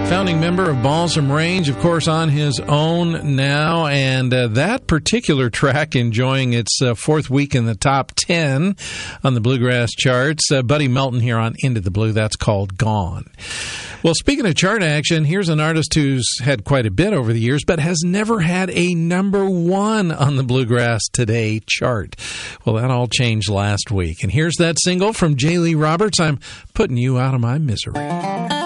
Founding member of Balsam Range, of course, on his own now, and that particular track enjoying its fourth week in the top 10 on the bluegrass charts. Buddy Melton here on Into the Blue. That's called Gone. Well, speaking of chart action, here's an artist who's had quite a bit over the years, but has never had a number one on the Bluegrass Today chart. Well, that all changed last week. And here's that single from J. Lee Roberts, I'm Putting You Out of My Misery.